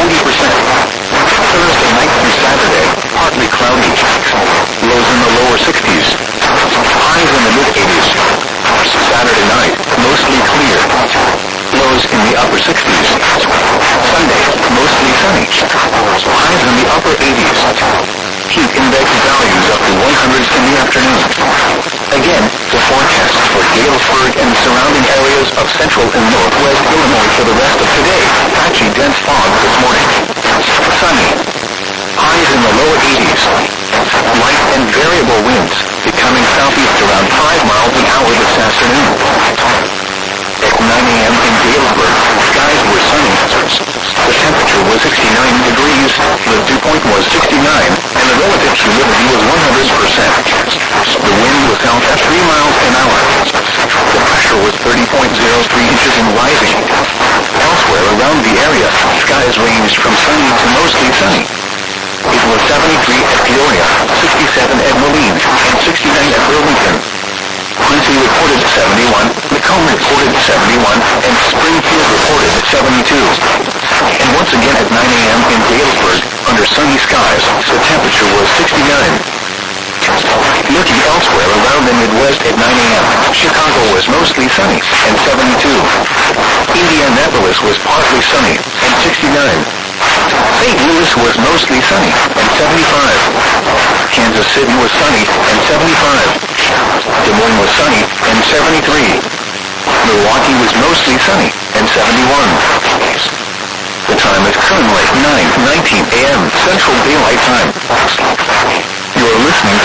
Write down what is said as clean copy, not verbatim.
Thursday night through Saturday, partly cloudy. Lows in the lower 60s. Highs in the mid-80s. Saturday night, mostly clear. Lows in the upper 60s. Sunday, mostly sunny. Highs in the upper 80s. Heat index values up to 100s in the afternoon. Again, the forecast for Galesburg and surrounding areas of central and northwest Illinois for the rest of today. Patchy dense fog this morning. Sunny. Highs in the lower 80s. Light and variable winds, becoming southeast around 5 miles an hour this afternoon. At 9 a.m. in Galesburg, skies were sunny. The temperature was 69 degrees, the dew point was 69, and the relative humidity was 100%. The wind was out at 3 miles an hour. The pressure was 30.03 inches and rising. Elsewhere around the area, skies ranged from sunny to mostly sunny. It was 73 at Peoria, 67 at Moline, and 69 at Burlington. Quincy reported 71, Macomb reported 71, and Springfield reported 72. And once again at 9 a.m. in Galesburg, under sunny skies, the temperature was 69. Looking elsewhere around the Midwest at 9 a.m., Chicago was mostly sunny, and 72. Indianapolis was partly sunny, and 69. St. Louis was mostly sunny, and 75. Kansas City was sunny, and 75. Des Moines was sunny, and 73. Milwaukee was mostly sunny, and 71. The time is currently 9:19 a.m. Central Daylight Time. You are listening